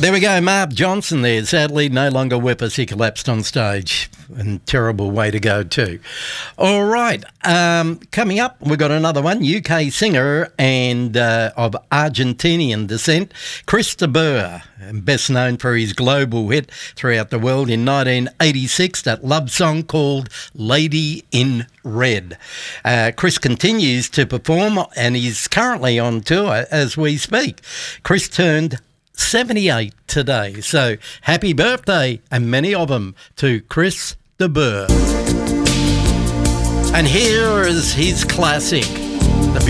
There we go, Marv Johnson there, sadly no longer with us. He collapsed on stage, and terrible way to go too. All right, coming up, we've got another one, UK singer and of Argentinian descent, Chris de Burgh, best known for his global hit throughout the world in 1986, that love song called Lady in Red. Chris continues to perform and he's currently on tour as we speak. Chris turned 78 today, so happy birthday, and many of them, to Chris de Burgh. And here is his classic,